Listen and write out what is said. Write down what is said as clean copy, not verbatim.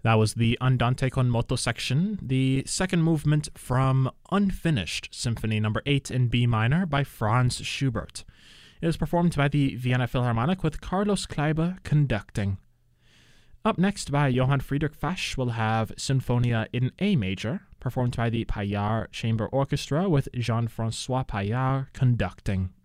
That was the Andante con moto section, the second movement from Unfinished Symphony No. 8 in B minor by Franz Schubert. It was performed by the Vienna Philharmonic with Carlos Kleiber conducting. Up next by Johann Friedrich Fasch, we'll have Sinfonia in A major, performed by the Paillard Chamber Orchestra with Jean-François Paillard conducting.